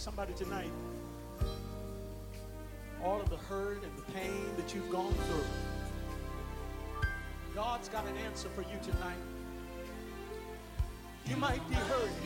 somebody tonight, all of the hurt and the pain that you've gone through, God's got an answer for you tonight. You might be hurt.